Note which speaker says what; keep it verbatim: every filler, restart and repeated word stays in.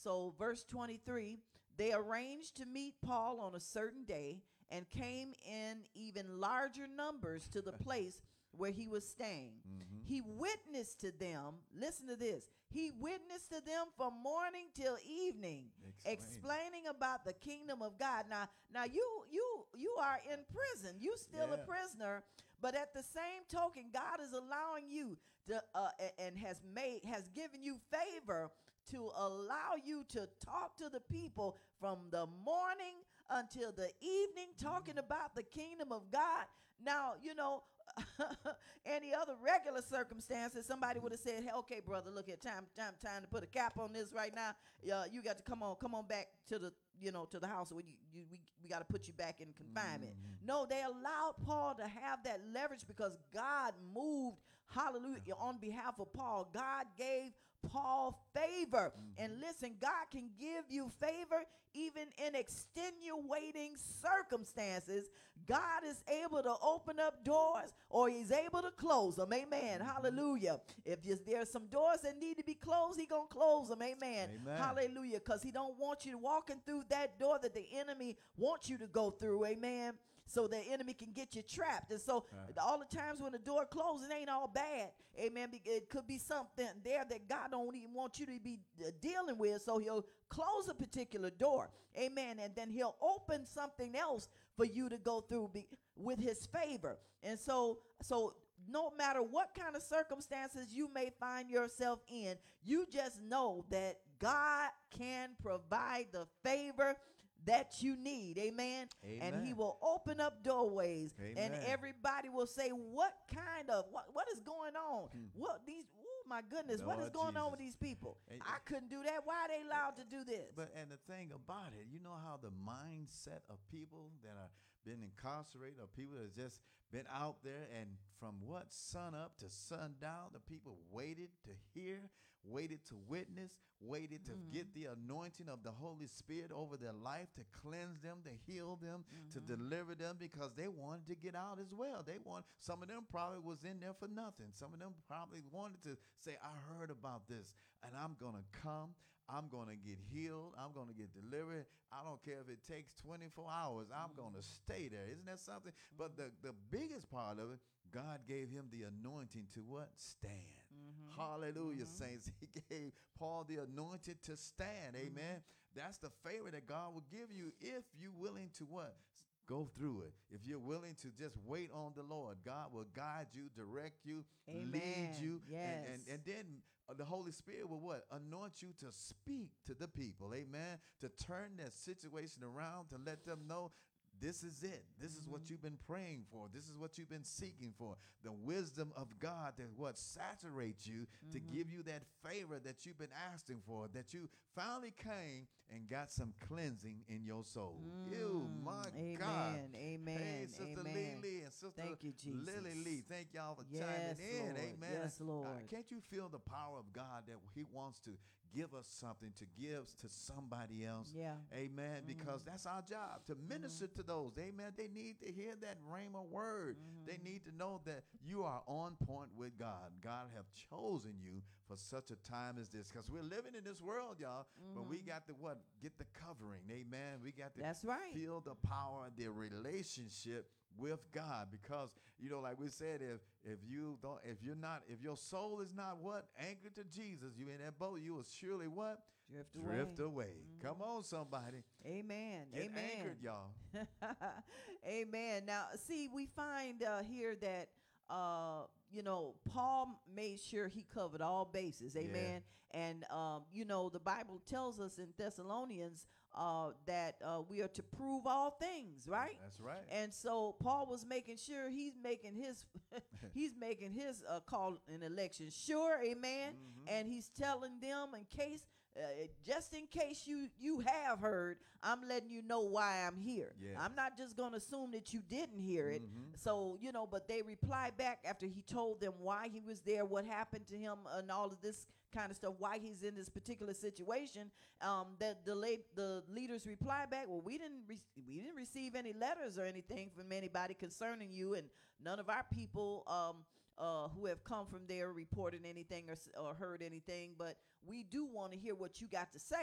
Speaker 1: So, verse twenty-three, they arranged to meet Paul on a certain day and came in even larger numbers to the place where he was staying.
Speaker 2: Mm-hmm.
Speaker 1: He witnessed to them, listen to this, he witnessed to them from morning till evening,
Speaker 2: Explain.
Speaker 1: explaining about the kingdom of God. Now, now you you you are in prison. You still a
Speaker 2: Yeah.
Speaker 1: prisoner, but at the same token, God is allowing you to uh, a- and has made has given you favor to allow you to talk to the people from the morning until the evening, talking about the kingdom of God. Now, you know, any other regular circumstances, somebody would have said, "Hey, okay, brother, look at time, time, time to put a cap on this right now. Uh, you got to come on, come on back to the, you know, to the house. Where you, you we, we got to put you back in confinement."
Speaker 2: Mhm.
Speaker 1: No, they allowed Paul to have that leverage because God moved, hallelujah, on behalf of Paul. God gave Paul favor.
Speaker 2: Mhm.
Speaker 1: And listen, God can give you favor even in extenuating circumstances. God is able to open up doors or he's able to close them. Amen.
Speaker 2: Mhm.
Speaker 1: Hallelujah. If just there's some doors that need to be closed, he going to close them. Amen.
Speaker 2: Amen.
Speaker 1: Hallelujah. Because he don't want you walking through that door that the enemy wants you to go through. Amen. So the enemy can get you trapped. And so
Speaker 2: Right.
Speaker 1: all the times when the door closes, it ain't all bad. Amen. Be- It could be something there that God don't even want you to be uh, dealing with. So he'll close a particular door. Amen. And then he'll open something else for you to go through be, with his favor. And so, so no matter what kind of circumstances you may find yourself in, you just know that God can provide the favor that you need. Amen. And he
Speaker 2: Amen.
Speaker 1: will open up doorways. And
Speaker 2: Amen.
Speaker 1: everybody will say, what kind of what what is going on?
Speaker 2: Hmm.
Speaker 1: What these oh my goodness, what is
Speaker 2: Lord
Speaker 1: going on with
Speaker 2: Jesus.
Speaker 1: these people?
Speaker 2: And-
Speaker 1: I couldn't do that. Why are they allowed to do this?
Speaker 2: But and the thing about it, you know how the mindset of people that are been incarcerated or people that just been out there and from what sun up to sundown, the people waited to hear, waited to witness, waited to
Speaker 1: Mhm.
Speaker 2: get the anointing of the Holy Spirit over their life to cleanse them, to heal them, to
Speaker 1: Mhm.
Speaker 2: deliver them because they wanted to get out as well. They want some of them probably was in there for nothing. Some of them probably wanted to say, I heard about this and I'm gonna come. I'm going to get healed. I'm going to get delivered. I don't care if it takes twenty-four hours. I'm
Speaker 1: Mhm.
Speaker 2: going to stay there. Isn't that something? But the, the biggest part of it, God gave him the anointing to what? Stand.
Speaker 1: Mhm.
Speaker 2: Hallelujah,
Speaker 1: Mhm.
Speaker 2: saints. He gave Paul the anointing to stand.
Speaker 1: Mhm.
Speaker 2: Amen. That's the favor that God will give you if you're willing to what? Go through it. If you're willing to just wait on the Lord, God will guide you, direct you, lead
Speaker 1: Amen.
Speaker 2: you. And, and,
Speaker 1: Yes.
Speaker 2: and then uh, the Holy Spirit will what? Anoint you to speak to the people. Amen. To turn that situation around, to let them know this is it. This is what
Speaker 1: Mhm.
Speaker 2: you've been praying for. This is what you've been seeking for. The wisdom of God that what saturates you to
Speaker 1: Mhm.
Speaker 2: give you that favor that you've been asking for, that you finally came and got some cleansing in your soul. Ew,
Speaker 1: Mm.
Speaker 2: my
Speaker 1: Amen.
Speaker 2: God.
Speaker 1: Amen.
Speaker 2: Hey, Sister
Speaker 1: Amen.
Speaker 2: Lily and Sister
Speaker 1: Thank you, Jesus.
Speaker 2: Lily Lee, thank y'all for
Speaker 1: Yes,
Speaker 2: chiming in.
Speaker 1: Lord.
Speaker 2: Amen.
Speaker 1: Yes,
Speaker 2: Uh,
Speaker 1: Lord.
Speaker 2: can't you feel the power of God that he wants to give us something to give to somebody else?
Speaker 1: Yeah.
Speaker 2: Amen. Because
Speaker 1: Mhm.
Speaker 2: that's our job to minister to those. Amen. They need to hear that rhema word. They
Speaker 1: Mhm.
Speaker 2: need to know that you are on point with God. God have chosen you for such a time as this. Because we're living in this world, y'all. But we
Speaker 1: Mhm.
Speaker 2: got to what? Get the covering. Amen. We got to
Speaker 1: That's right.
Speaker 2: feel the power of the relationship with God. Because, you know, like we said, if if you don't, if you're not, if your soul is not what? Anchored to Jesus, you in that boat, you will surely what?
Speaker 1: Drift
Speaker 2: Drift
Speaker 1: away.
Speaker 2: away. Come
Speaker 1: Mhm.
Speaker 2: on, somebody.
Speaker 1: Amen.
Speaker 2: Get
Speaker 1: Amen.
Speaker 2: anchored, y'all.
Speaker 1: Amen. Now, see, we find uh, here that, uh, you know, Paul made sure he covered all bases.
Speaker 2: Yeah.
Speaker 1: Amen. And, um, you know, the Bible tells us in Thessalonians uh, that uh, we are to prove all things, right?
Speaker 2: That's right.
Speaker 1: And so Paul was making sure he's making his he's making his uh, call and election sure, amen.
Speaker 2: Mhm.
Speaker 1: And he's telling them in case, uh, just in case you you have heard, I'm letting you know why I'm here.
Speaker 2: Yes.
Speaker 1: I'm not just going to assume that you didn't hear it.
Speaker 2: Mhm.
Speaker 1: So, you know, but they replied back after he told them why he was there, what happened to him, and all of this kind of stuff, why he's in this particular situation. Um, that the late the leaders replied back, well, we didn't re- we didn't receive any letters or anything from anybody concerning you, and none of our people um uh who have come from there reported anything or, s- or heard anything, but we do want to hear what you got to say.